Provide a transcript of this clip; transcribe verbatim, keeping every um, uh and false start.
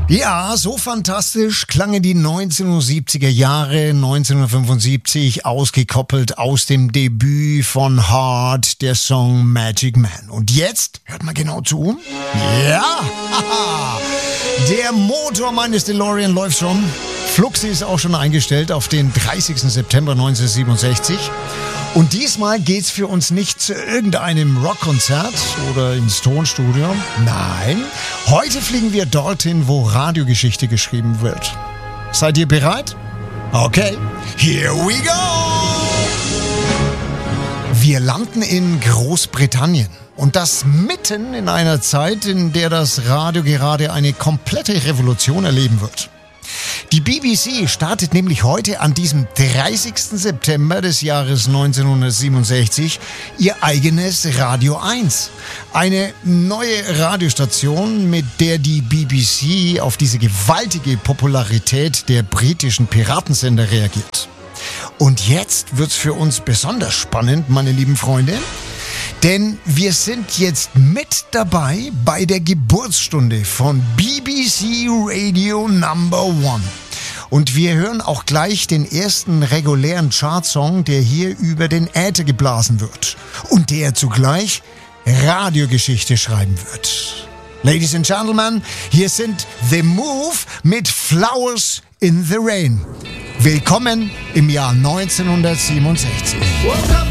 Ja, so fantastisch klangen die neunzehnhundertsiebziger Jahre, neunzehnhundertfünfundsiebzig, ausgekoppelt aus dem Debüt von Heart, der Song Magic Man. Und jetzt, hört mal genau zu, ja, haha, der Motor meines DeLorean läuft schon. Fluxi ist auch schon eingestellt auf den dreißigsten September neunzehnhundertsiebenundsechzig. Und diesmal geht's für uns nicht zu irgendeinem Rockkonzert oder ins Tonstudio. Nein, heute fliegen wir dorthin, wo Radiogeschichte geschrieben wird. Seid ihr bereit? Okay, here we go! Wir landen in Großbritannien. Und das mitten in einer Zeit, in der das Radio gerade eine komplette Revolution erleben wird. Die B B C startet nämlich heute an diesem dreißigsten September des Jahres neunzehnhundertsiebenundsechzig ihr eigenes Radio eins. Eine neue Radiostation, mit der die B B C auf diese gewaltige Popularität der britischen Piratensender reagiert. Und jetzt wird's für uns besonders spannend, meine lieben Freunde. Denn wir sind jetzt mit dabei bei der Geburtsstunde von B B C Radio Number One. Und wir hören auch gleich den ersten regulären Chartsong, der hier über den Äther geblasen wird. Und der zugleich Radiogeschichte schreiben wird. Ladies and Gentlemen, hier sind The Move mit Flowers in the Rain. Willkommen im Jahr neunzehnhundertsiebenundsechzig.